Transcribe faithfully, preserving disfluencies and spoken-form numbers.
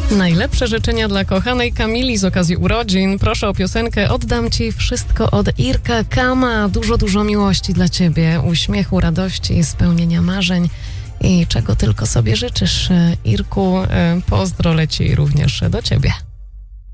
Najlepsze życzenia dla kochanej Kamili z okazji urodzin. Proszę o piosenkę Oddam Ci wszystko od Irka Kama. Dużo, dużo miłości dla Ciebie, uśmiechu, radości, spełnienia marzeń i czego tylko sobie życzysz. Irku, pozdro leci również do Ciebie.